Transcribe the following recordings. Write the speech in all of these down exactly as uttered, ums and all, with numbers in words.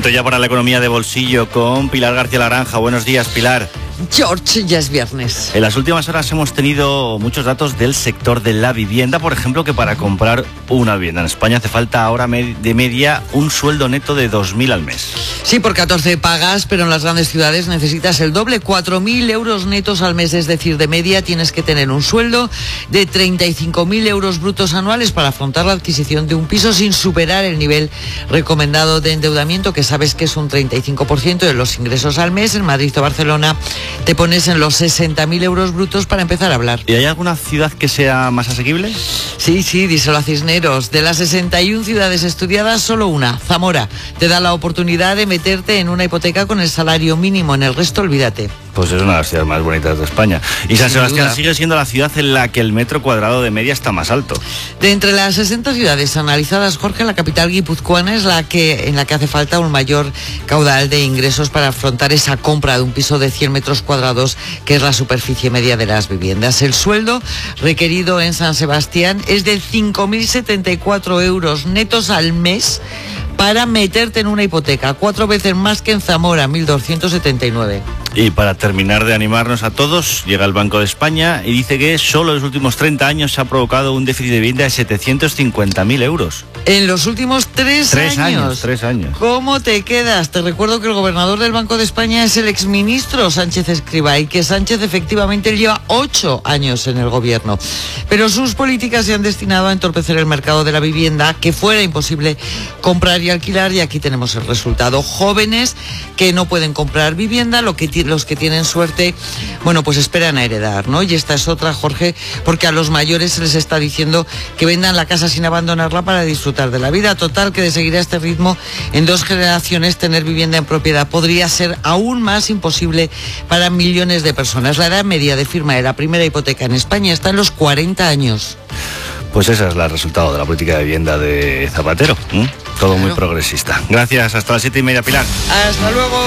Momento ya para la economía de bolsillo con Pilar García Laranja. Buenos días, Pilar. George, ya es viernes. En las últimas horas hemos tenido muchos datos del sector de la vivienda. Por ejemplo, que para comprar una vivienda en España hace falta ahora de media un sueldo neto de dos mil al mes. Sí, por catorce pagas, pero en las grandes ciudades necesitas el doble, cuatro mil euros netos al mes. Es decir, de media tienes que tener un sueldo de treinta y cinco mil euros brutos anuales para afrontar la adquisición de un piso sin superar el nivel recomendado de endeudamiento, que sabes que es un treinta y cinco por ciento de los ingresos al mes. En Madrid o Barcelona te pones en los sesenta mil euros brutos para empezar a hablar. ¿Y hay alguna ciudad que sea más asequible? Sí, sí, díselo a Cisneros. De las sesenta y una ciudades estudiadas, solo una, Zamora, te da la oportunidad de meterte en una hipoteca con el salario mínimo. En el resto, olvídate. Pues es una de las ciudades más bonitas de España. Y San Sebastián sigue siendo la ciudad en la que el metro cuadrado de media está más alto. De entre las sesenta ciudades analizadas, Jorge, la capital guipuzcoana es la que en la que hace falta un mayor caudal de ingresos para afrontar esa compra de un piso de cien metros cuadrados, que es la superficie media de las viviendas. El sueldo requerido en San Sebastián es de cinco mil setenta y cuatro euros netos al mes para meterte en una hipoteca, cuatro veces más que en Zamora, mil doscientos setenta y nueve. Y para terminar de animarnos a todos, llega el Banco de España y dice que solo en los últimos treinta años se ha provocado un déficit de vivienda de setecientos cincuenta mil euros. En los últimos tres, tres años. años. Tres años. ¿Cómo te quedas? Te recuerdo que el gobernador del Banco de España es el exministro Sánchez Escrivá y que Sánchez efectivamente lleva ocho años en el gobierno. Pero sus políticas se han destinado a entorpecer el mercado de la vivienda, que fuera imposible comprar y alquilar, y aquí tenemos el resultado. Jóvenes que no pueden comprar vivienda, lo que los que tienen suerte, bueno, pues esperan a heredar, ¿no? Y esta es otra, Jorge, porque a los mayores se les está diciendo que vendan la casa sin abandonarla para disfrutar de la vida. Total, que de seguir a este ritmo, en dos generaciones tener vivienda en propiedad podría ser aún más imposible para millones de personas. La edad media de firma de la primera hipoteca en España está en los cuarenta años. Pues ese es el resultado de la política de vivienda de Zapatero. ¿eh? Todo claro. Muy progresista. Gracias, hasta las siete y media, Pilar. Hasta luego.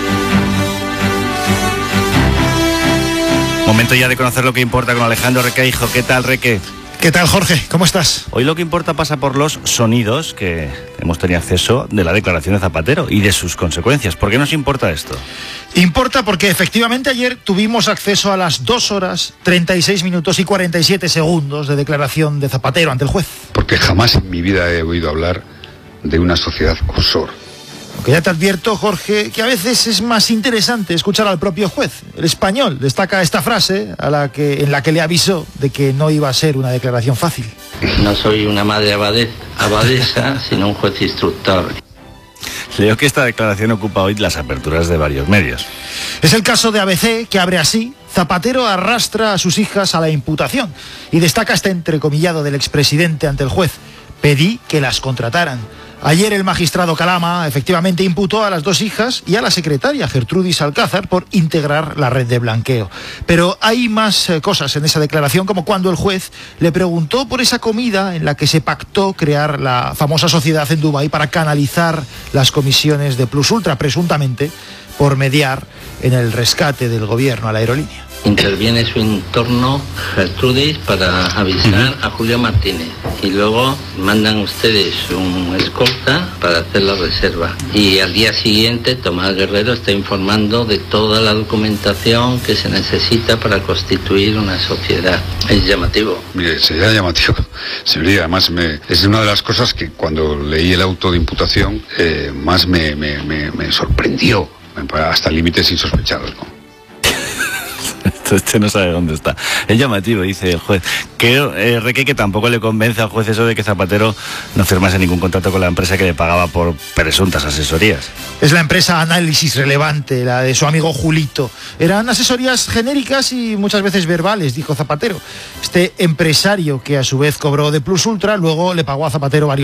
Momento ya de conocer lo que importa con Alejandro Requeijo. ¿Qué tal, Reque? ¿Qué tal, Jorge? ¿Cómo estás? Hoy lo que importa pasa por los sonidos que hemos tenido acceso de la declaración de Zapatero y de sus consecuencias. ¿Por qué nos importa esto? Importa porque efectivamente ayer tuvimos acceso a las dos horas, treinta y seis minutos y cuarenta y siete segundos de declaración de Zapatero ante el juez. Porque jamás en mi vida he oído hablar de una sociedad offshore. Aunque ya te advierto, Jorge, que a veces es más interesante escuchar al propio juez. El español destaca esta frase a la que, en la que le avisó de que no iba a ser una declaración fácil. No soy una madre abade, abadesa, sino un juez instructor. Leo que esta declaración ocupa hoy las aperturas de varios medios. Es el caso de A B C, que abre así: Zapatero arrastra a sus hijas a la imputación, y destaca este entrecomillado del expresidente ante el juez: pedí que las contrataran. Ayer el magistrado Calama efectivamente imputó a las dos hijas y a la secretaria Gertrudis Alcázar por integrar la red de blanqueo. Pero hay más eh, cosas en esa declaración, como cuando el juez le preguntó por esa comida en la que se pactó crear la famosa sociedad en Dubái para canalizar las comisiones de Plus Ultra, presuntamente por mediar en el rescate del gobierno a la aerolínea. Interviene su entorno, Gertrudis, para avisar a Julio Martínez. Y luego mandan ustedes un escolta para hacer la reserva. Y al día siguiente, Tomás Guerrero está informando de toda la documentación que se necesita para constituir una sociedad. Es llamativo. Mire, sería llamativo. Señoría, además me, es una de las cosas que cuando leí el auto de imputación eh, más me, me, me, me sorprendió, hasta límites insospechados, ¿no? Este no sabe dónde está. Es llamativo, dice el juez. Que eh, Reque, que tampoco le convence al juez eso de que Zapatero no firmase ningún contrato con la empresa que le pagaba por presuntas asesorías. Es la empresa Análisis Relevante, la de su amigo Julito. Eran asesorías genéricas y muchas veces verbales, dijo Zapatero. Este empresario, que a su vez cobró de Plus Ultra, luego le pagó a Zapatero varios